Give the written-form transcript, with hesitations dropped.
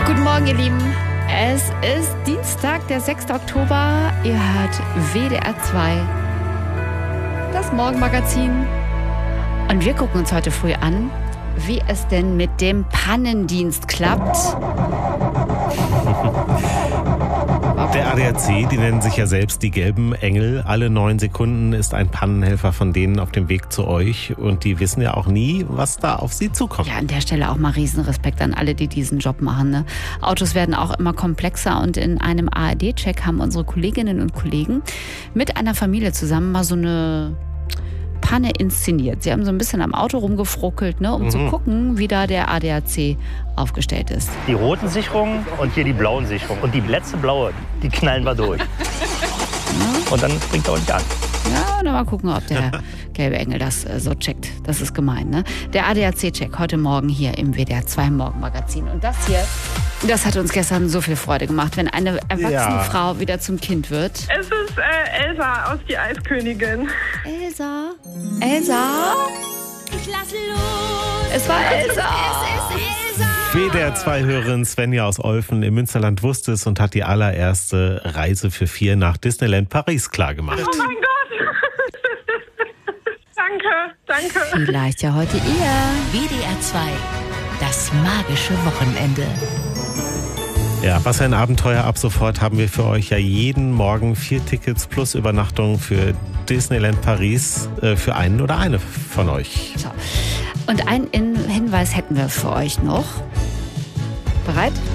Guten Morgen, ihr Lieben. Es ist Dienstag, der 6. Oktober. Ihr hört WDR 2, das Morgenmagazin. Und wir gucken uns heute früh an, wie es denn mit dem Pannendienst klappt. Der ADAC, die nennen sich ja selbst die gelben Engel. Alle 9 Sekunden ist ein Pannenhelfer von denen auf dem Weg zu euch. Und die wissen ja auch nie, was da auf sie zukommt. Ja, an der Stelle auch mal Riesenrespekt an alle, die diesen Job machen. Ne? Autos werden auch immer komplexer und in einem ARD-Check haben unsere Kolleginnen und Kollegen mit einer Familie zusammen mal so eine Panne inszeniert. Sie haben so ein bisschen am Auto rumgefruckelt, ne, um zu gucken, wie da der ADAC aufgestellt ist. Die roten Sicherungen und hier die blauen Sicherungen. Und die letzte blaue, die knallen wir durch. Und dann springt er auch nicht an. Ja, und dann mal gucken, ob der gelbe Engel das so checkt. Das ist gemein, ne? Der ADAC-Check heute Morgen hier im WDR 2 Morgenmagazin. Und das hier, das hat uns gestern so viel Freude gemacht, wenn eine erwachsene Frau wieder zum Kind wird. Es ist Elsa aus Die Eiskönigin. Elsa? Elsa? Ich lasse los. Es war Elsa. Es ist Elsa. WDR 2-Hörerin Svenja aus Olfen im Münsterland wusste es und hat die allererste Reise für 4 nach Disneyland Paris klargemacht. Oh mein Gott. Danke. Vielleicht ja heute ihr. WDR 2, das magische Wochenende. Ja, was ein Abenteuer. Ab sofort haben wir für euch ja jeden Morgen 4 Tickets plus Übernachtung für Disneyland Paris für einen oder eine von euch. So. Und einen Hinweis hätten wir für euch noch. Bereit?